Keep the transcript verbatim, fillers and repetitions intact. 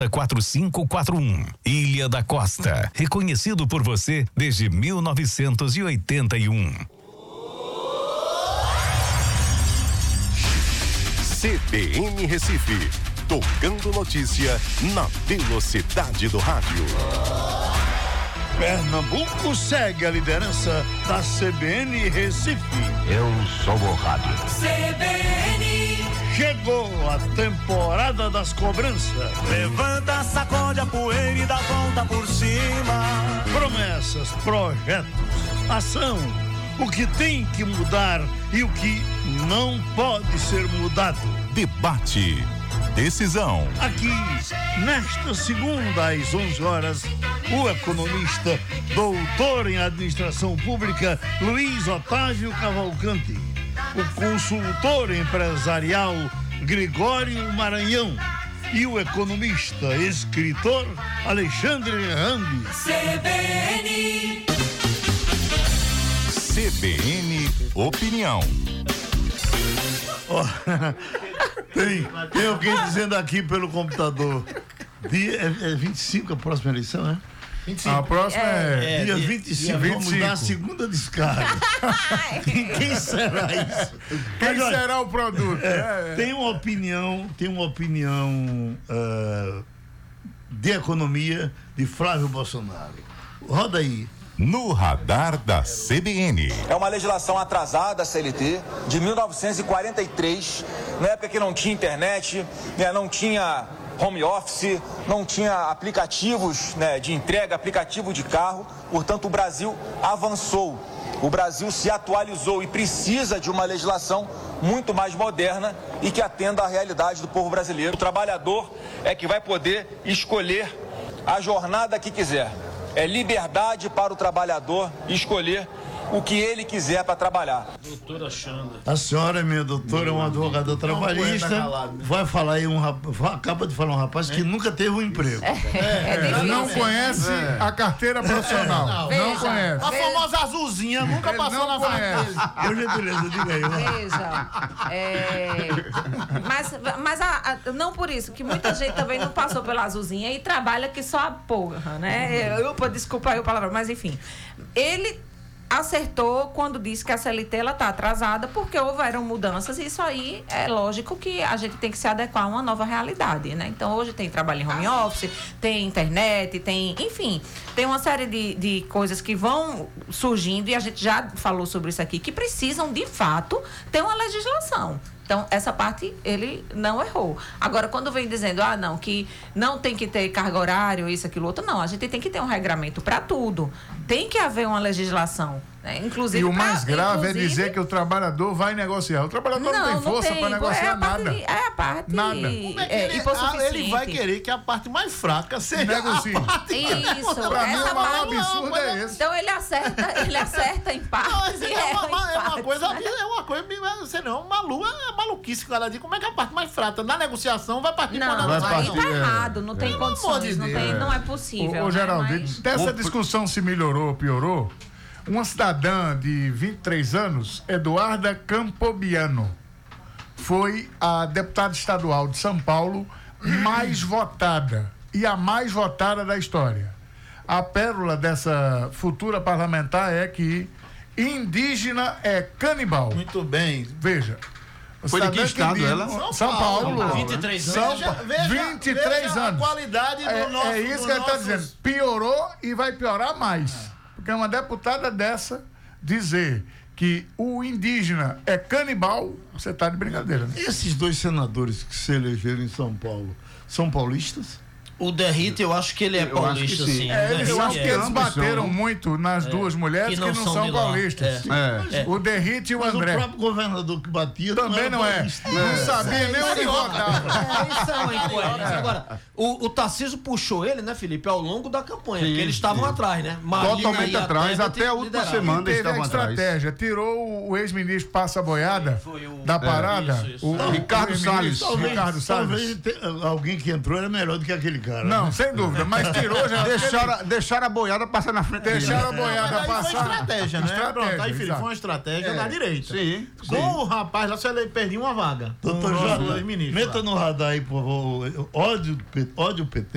quatro cinco quatro um. Ilha da Costa, reconhecido por você desde mil novecentos e oitenta e um. C B N Recife, tocando notícia na velocidade do rádio. Pernambuco segue a liderança da C B N Recife. Eu sou o rádio. C B N. Chegou a temporada das cobranças. Levanta, sacode a poeira e dá volta por cima. Promessas, projetos, ação. O que tem que mudar e o que não pode ser mudado. Debate, decisão. Aqui, nesta segunda às onze horas, o economista, doutor em administração pública, Luiz Otávio Cavalcante. O consultor empresarial, Gregório Maranhão. E o economista, escritor, Alexandre Rambi. C B N. C B N Opinião. Oh, tem, tem alguém dizendo aqui pelo computador. Dia, é, é vinte e cinco a próxima eleição, né? vinte e cinco. A próxima é, é dia dia, vinte e cinco. dia Vamos vinte e cinco. dar a segunda descarga. quem, quem será isso? Quem Mas, olha, será o produto? É, tem uma opinião, tem uma opinião uh, de economia de Flávio Bolsonaro. Roda aí. No radar da C B N. É uma legislação atrasada, a C L T, de mil novecentos e quarenta e três, na época que não tinha internet, né, não tinha home office, não tinha aplicativos, né, de entrega, aplicativo de carro. Portanto, o Brasil avançou, o Brasil se atualizou e precisa de uma legislação muito mais moderna e que atenda à realidade do povo brasileiro. O trabalhador é que vai poder escolher a jornada que quiser. É liberdade para o trabalhador escolher o que ele quiser para trabalhar. Doutora Xanda. A senhora é minha doutora, é uma advogada trabalhista. Vai falar aí um rapaz, acaba de falar um rapaz que nunca teve um emprego. É, é, não conhece é. a carteira profissional. Não, Veja, não conhece. A famosa azulzinha nunca Ele passou na frente dele. Hoje é beleza, diga aí. Veja, é, mas, mas a, a, não por isso, que muita gente também não passou pela azulzinha e trabalha que só a porra, né? Eu, desculpa aí o palavrão, mas enfim. Ele acertou quando disse que a C L T ela está atrasada porque houveram mudanças e isso aí é lógico que a gente tem que se adequar a uma nova realidade, né? Então hoje tem trabalho em home office, tem internet, tem, enfim, tem uma série de, de coisas que vão surgindo e a gente já falou sobre isso aqui, que precisam de fato ter uma legislação. Então, essa parte ele não errou. Agora, quando vem dizendo, ah, não, que não tem que ter carga horária, isso, aquilo, outro, não. A gente tem que ter um regramento para tudo. Tem que haver uma legislação. Né? Inclusive, e o mais pra, grave inclusive... é dizer que o trabalhador vai negociar. O trabalhador não, não tem força para negociar é a parte, nada. É a parte... Nada. Como é que ele, ah, ele vai querer que a parte mais fraca seja negocie. a parte Isso. Pra mim, o maior parte... absurdo não, é esse. Então, ele acerta, ele acerta em parte. Não, é, é, uma, uma, é uma parte, coisa, né? é uma coisa, você não, malu, é maluquice, cara, de como é que a parte mais fraca na negociação vai partir não, para não, a aí tá errado, não tem é. condições, não, tem, não é possível. Ô, ô Geraldo, né? Mas... dessa discussão se melhorou ou piorou, uma cidadã de vinte e três anos, Eduarda Campobiano, foi a deputada estadual de São Paulo mais votada e a mais votada da história. A pérola dessa futura parlamentar é que indígena é canibal. Muito bem. Veja. Foi de que estado indígena, ela? São Paulo. Paulo. vinte e três anos. Veja, veja, vinte e três veja anos. a qualidade do é, nosso... É isso do que ele está nossos... dizendo. Piorou e vai piorar mais. Porque uma deputada dessa dizer que o indígena é canibal, você está de brincadeira. Né? Esses dois senadores que se elegeram em São Paulo são paulistas? O Derrita, eu acho que ele é Eu paulista, acho que sim. sim. É, eles, eu eu acho acho que que é. eles bateram muito nas É. duas mulheres que não, que não são, são paulistas. É. É. O Derrita e o Mas André. o próprio governador que batia Também não é. paulista. Não sabia nem onde votava. É, isso é uma incoerência. Agora, o, o Tarcísio puxou ele, né, Felipe, ao longo da campanha, Sim, porque eles estavam sim. atrás, né? Marinho Totalmente e atrás, Tebet até a última lideraram. semana. Teve a estavam atrás. estratégia, tirou o ex-ministro Passa Boiada Foi o- da parada. isso, isso. O, Não, o Ricardo ex-ministro Salles. Talvez, Ricardo talvez Salles. te- alguém que entrou era melhor do que aquele cara. Não, né? sem dúvida, mas tirou já. Deixaram, deixaram a boiada passar na frente dele. Deixaram a boiada Mas aí foi passar. estratégia, né? Estratégia, Pronto, aí, Felipe, exato. foi uma estratégia É. da direita. Sim, Com sim. o rapaz lá, só ele perdia uma vaga. Doutor Com o nosso Jota, ex-ministro meta lá. no radar aí, por favor. Ódio, ódio P T.